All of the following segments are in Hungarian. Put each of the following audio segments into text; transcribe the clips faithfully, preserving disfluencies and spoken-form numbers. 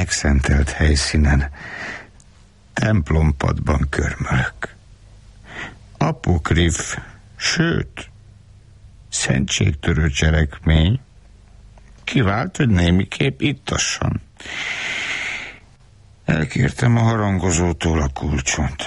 megszentelt helyszínen, templompadban körmölök. Apokrif, sőt, szentségtörő cselekmény, kivált, hogy némiképp ittasson. Elkértem a harangozótól a kulcsot.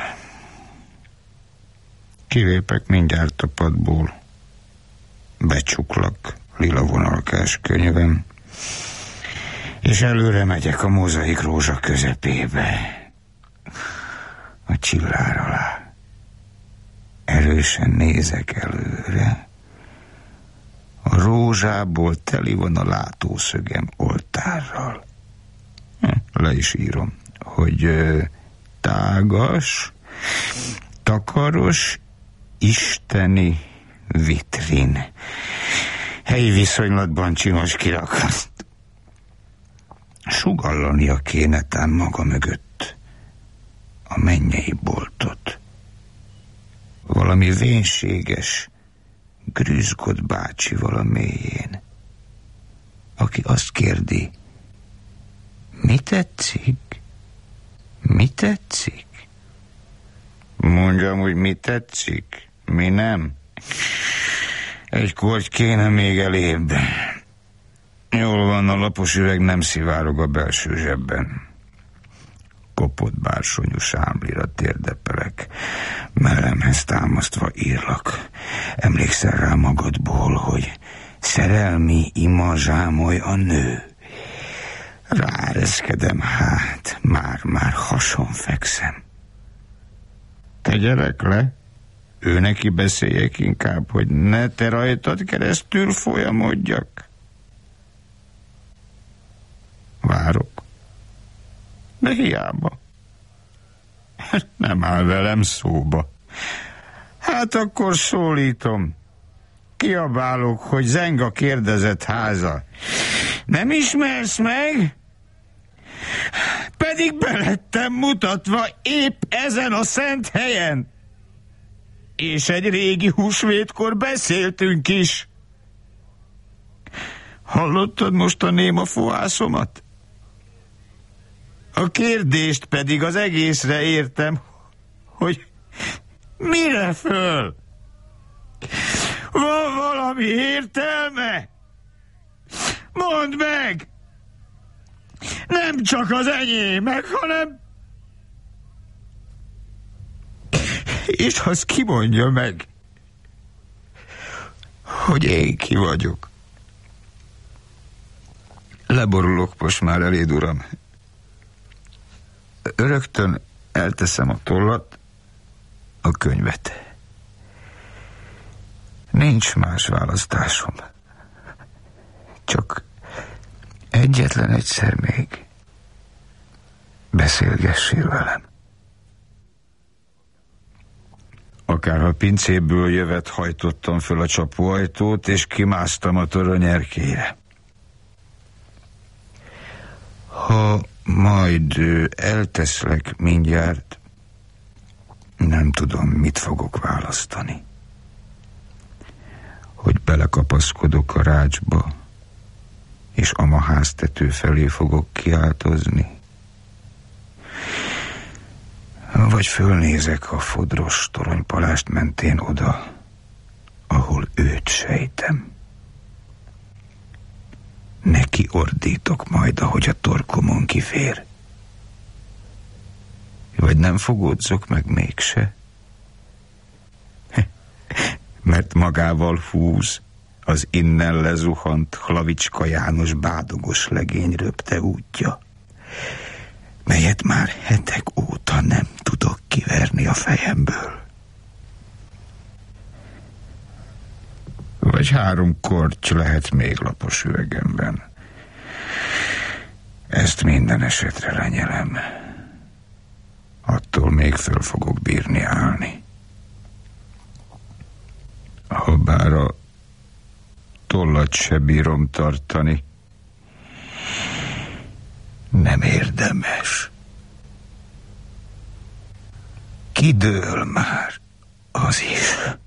Kilépek mindjárt a padból. Becsuklak lila vonalkás könyvem, és előre megyek a mozaik rózsa közepébe, a csillár alá. Erősen nézek előre. A rózsából teli van a látószögem oltárral. Le is írom, hogy ö, tágas, takaros, isteni vitrin. Helyi viszonylatban csinos kirakaszt. Sugallania kéne tán maga mögött a mennyei boltot. Valami vénséges, grüzgott bácsi valamélyén, aki azt kérdi, mi tetszik? Mi tetszik? Mondjam, hogy mi tetszik, mi nem. Egy korty kéne még elébb. Jól van, a lapos üveg nem szivárog a belső zsebben. Kopott bársonyú sámlira térdepelek. Mellemhez támasztva írlak. Emlékszel rá magadból, hogy szerelmi ima zsámoly a nő. Ráereszkedem hát, már-már hason fekszem. Tegyelek le? Ő neki beszéljek inkább, hogy ne te rajtad keresztül folyamodjak. Várok. De hiába. Nem áll velem szóba. Hát akkor szólítom. Kiabálok, hogy zeng a kérdezett háza. Nem ismersz meg? Pedig belettem mutatva épp ezen a szent helyen. És egy régi húsvétkor beszéltünk is. Hallottad most a néma fohászomat? A kérdést pedig az egészre értem, hogy mire föl? Van valami értelme? Mondd meg! Nem csak az enyémek, hanem... És az kimondja meg, hogy én ki vagyok. Leborulok most már eléd, uram. Rögtön elteszem a tollat, a könyvet. Nincs más választásom. Csak egyetlen egyszer még beszélgessél velem. Akárha pincéből jövet hajtottam föl a csapóajtót, és kimásztam a torony erkélyre. Ha majd elteszlek mindjárt, nem tudom, mit fogok választani. Hogy belekapaszkodok a rácsba, és ama háztető felé fogok kiáltozni. Vagy fölnézek a fodros toronypalást mentén oda, ahol őt sejtem. Neki ordítok majd, ahogy a torkomon kifér. Vagy nem fogódzok meg mégse? Mert magával húz az innen lezuhant Hlavicska János bádogos legény röpte útja, melyet már hetek óta nem tudok kiverni a fejemből. Vagy három korty lehet még lapos üvegemben. Ezt minden esetre lenyelem. Attól még föl fogok bírni állni. Habár a tollat se bírom tartani, nem érdemes. Kidől már az is.